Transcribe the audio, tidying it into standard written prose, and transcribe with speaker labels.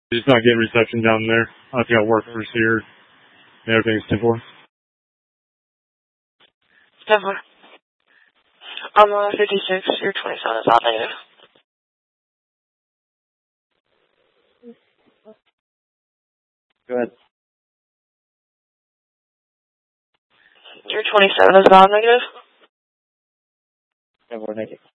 Speaker 1: Just not getting reception down there. I've got workers here. And everything's 10-4.
Speaker 2: 10-4. I'm 56. Your 27 is not negative.
Speaker 3: Go ahead.
Speaker 2: Your 27 is not negative.
Speaker 3: 10-4 negative.